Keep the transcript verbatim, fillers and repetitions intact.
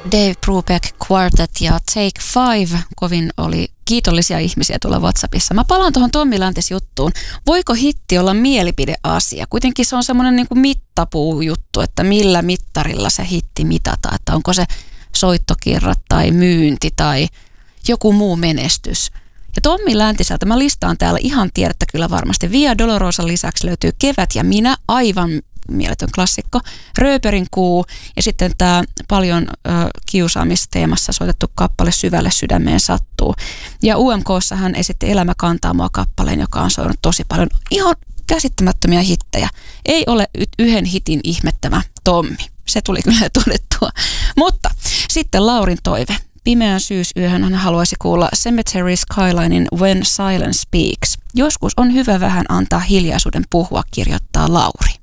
Dave Brubeck Quartet ja Take Five. Kovin oli kiitollisia ihmisiä tuolla WhatsAppissa. Mä palaan tuohon Tommi Läntis juttuun. Voiko hitti olla mielipideasia? Kuitenkin se on semmoinen niin kuin mittapuu-juttu, että millä mittarilla se hitti mitataan. Että onko se soittokirrat tai myynti tai joku muu menestys. Ja Tommi Läntiseltä mä listaan täällä, ihan tiedätte kyllä varmasti. Via Dolorosan lisäksi löytyy Kevät ja minä, aivan mieletön klassikko. Rööperin kuu ja sitten tämä paljon ö, kiusaamisteemassa soitettu kappale Syvälle sydämeen sattuu. Ja U M K:ssa hän esitti Elämä kantaa mua -kappaleen, joka on soinut tosi paljon. Ihan käsittämättömiä hittejä. Ei ole y- yhden hitin ihmettävä Tommi. Se tuli kyllä todettua. Mutta sitten Laurin toive. Pimeän syysyöhön hän haluaisi kuulla Cemetery Skylinein When Silence Speaks. Joskus on hyvä vähän antaa hiljaisuuden puhua, kirjoittaa Lauri.